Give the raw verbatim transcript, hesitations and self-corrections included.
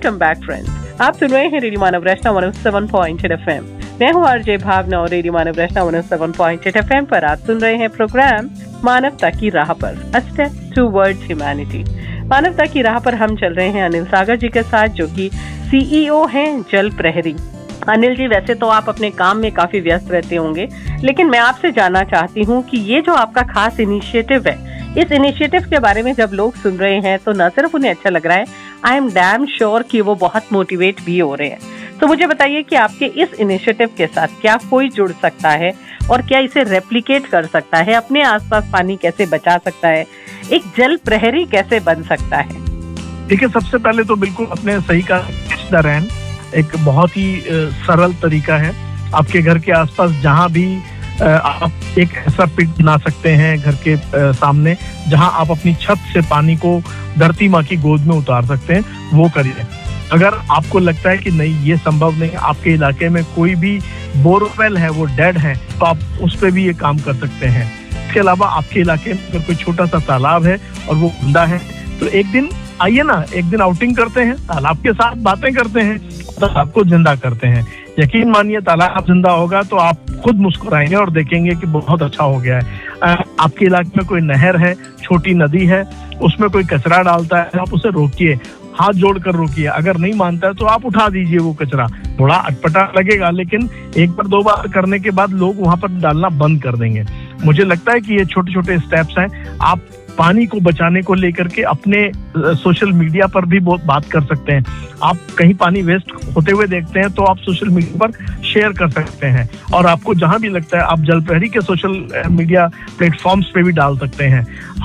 Welcome back friends. आप सुन रहे हैं रेडियो मानव रचना एक सौ सात पॉइंट आठ एफएम। मैं हूँ आरजे भावना और रेडियो मानव रचना एक सौ सात पॉइंट आठ एफएम पर आप सुन रहे हैं प्रोग्राम मानवता की राह पर, अ स्टेप टुवर्ड्स ह्यूमैनिटी। मानवता की राह पर हम चल रहे हैं अनिल सागर जी के साथ, जो कि सीईओ हैं जल प्रहरी। अनिल जी, वैसे तो आप अपने काम में काफी व्यस्त रहते होंगे, लेकिन मैं आपसे जानना चाहती हूँ कि ये जो आपका खास इनिशिएटिव है, इस इनिशिएटिव के बारे में जब लोग सुन रहे हैं तो न सिर्फ उन्हें अच्छा लग रहा है, आई एम डैम श्योर कि वो बहुत मोटिवेट भी हो रहे हैं। तो मुझे बताइए कि आपके इस इनिशिएटिव के साथ क्या कोई जुड़ सकता है और क्या इसे रेप्लिकेट कर सकता है, अपने आसपास पानी कैसे बचा सकता है, एक जल प्रहरी कैसे बन सकता है? देखिए, सबसे पहले तो बिल्कुल अपने सही का रैन एक बहुत ही सरल तरीका है। आपके घर के आसपास जहाँ भी आप एक ऐसा पिट बना सकते हैं घर के सामने, जहां आप अपनी छत से पानी को धरती माँ की गोद में उतार सकते हैं, वो करिए। अगर आपको लगता है कि नहीं ये संभव नहीं, आपके इलाके में कोई भी बोरवेल है वो डेड है, तो आप उस पर भी ये काम कर सकते हैं। इसके अलावा आपके इलाके में अगर कोई छोटा सा तालाब है और वो गंदा है, तो एक दिन आइए ना, एक दिन आउटिंग करते हैं, तालाब के साथ बातें करते हैं, तालाब को जिंदा करते हैं। यकीन मानिए, तालाब जिंदा होगा तो आप खुद मुस्कुराएंगे और देखेंगे कि बहुत अच्छा हो गया है। आपके इलाके में कोई नहर है, छोटी नदी है, उसमें कोई कचरा डालता है, आप उसे रोकिए, हाथ जोड़कर रोकिए। अगर नहीं मानता है तो आप उठा दीजिए वो कचरा। थोड़ा अटपटा लगेगा, लेकिन एक बार दो बार करने के बाद लोग वहां पर डालना बंद कर देंगे। मुझे लगता है कि ये छोटे छोटे स्टेप्स हैं। आप पानी को बचाने को लेकर के अपने सोशल मीडिया पर भी बहुत बात कर सकते हैं। आप कहीं पानी वेस्ट होते हुए देखते हैं तो आप सोशल मीडिया पर शेयर कर सकते हैं, और आपको जहां भी लगता है आप जल प्रहरी के सोशल मीडिया प्लेटफॉर्म्स पे भी डाल सकते हैं।